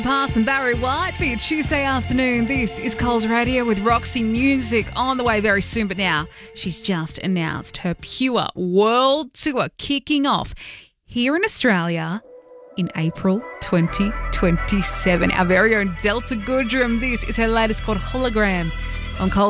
Pass and Barry White for your Tuesday afternoon. This is Coles Radio with Roxy Music on the way very soon. But now she's just announced her Pure World Tour kicking off here in Australia in April 2027. Our very own Delta Goodrem. This is her latest called Hologram on Coles.